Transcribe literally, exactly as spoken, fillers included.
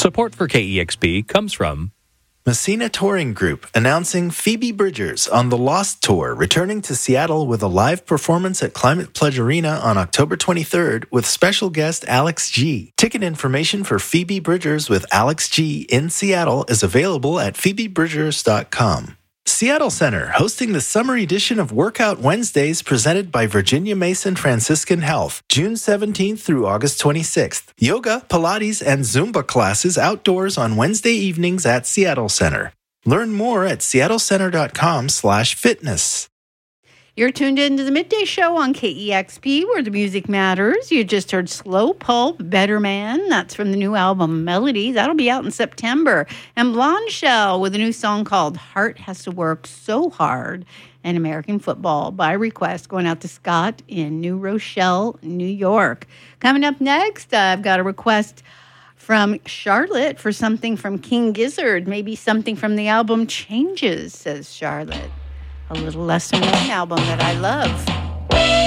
Support for K E X P comes from Messina Touring Group announcing Phoebe Bridgers on the Lost Tour, returning to Seattle with a live performance at Climate Pledge Arena on October twenty-third with special guest Alex G. Ticket information for Phoebe Bridgers with Alex G in Seattle is available at phoebe bridgers dot com. Seattle Center hosting the summer edition of Workout Wednesdays presented by Virginia Mason Franciscan Health, June seventeenth through August twenty-sixth. Yoga, Pilates, and Zumba classes outdoors on Wednesday evenings at Seattle Center. Learn more at seattle center dot com slash fitness. You're tuned into the Midday Show on K E X P, where the music matters. You just heard Slow Pulp, Better Man. That's from the new album Melody. That'll be out in September. And Blonde Shell with a new song called Heart Has to Work So Hard. And American Football by request going out to Scott in New Rochelle, New York. Coming up next, uh, I've got a request from Charlotte for something from King Gizzard. Maybe something from the album Changes, says Charlotte. A little lesser known album that I love.